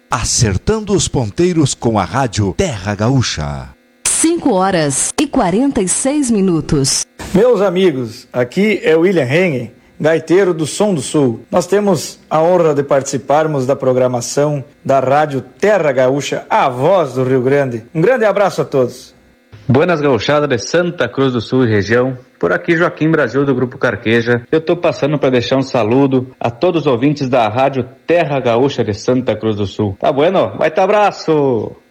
Acertando os ponteiros com a rádio Terra Gaúcha. 5h46. Meus amigos, aqui é William Hengen, gaiteiro do Som do Sul. Nós temos a honra de participarmos da programação da rádio Terra Gaúcha, a voz do Rio Grande. Um grande abraço a todos. Buenas gauchadas de Santa Cruz do Sul e região. Por aqui Joaquim Brasil do Grupo Carqueja. Eu tô passando para deixar um saludo a todos os ouvintes da rádio Terra Gaúcha de Santa Cruz do Sul. Tá bueno? Vai ter abraço!